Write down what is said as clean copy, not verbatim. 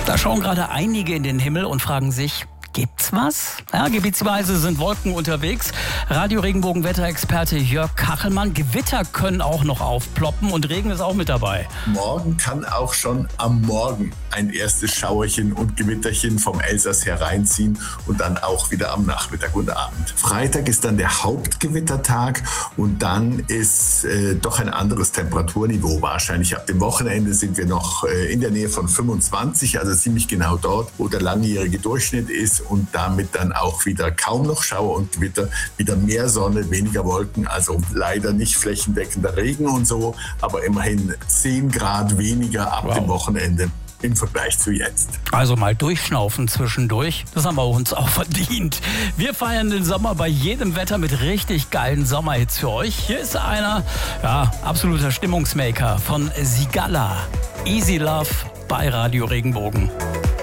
Da schauen gerade einige in den Himmel und fragen sich, gibt's was? Ja, gebietsweise sind Wolken unterwegs. Radio-Regenbogen-Wetterexperte Jörg Kachelmann. Gewitter können auch noch aufploppen und Regen ist auch mit dabei. Morgen kann auch schon am Morgen ein erstes Schauerchen und Gewitterchen vom Elsass hereinziehen und dann auch wieder am Nachmittag und Abend. Freitag ist dann der Hauptgewittertag und dann ist doch ein anderes Temperaturniveau wahrscheinlich. Ab dem Wochenende sind wir noch in der Nähe von 25, also ziemlich genau dort, wo der langjährige Durchschnitt ist. Und damit dann auch wieder kaum noch Schauer und Gewitter, wieder mehr Sonne, weniger Wolken, also leider nicht flächendeckender Regen und so, aber immerhin 10 Grad weniger ab dem Wochenende im Vergleich zu jetzt. Also mal durchschnaufen zwischendurch, das haben wir uns auch verdient. Wir feiern den Sommer bei jedem Wetter mit richtig geilen Sommerhits für euch. Hier ist einer, absoluter Stimmungsmaker von Sigala. Easy Love bei Radio Regenbogen.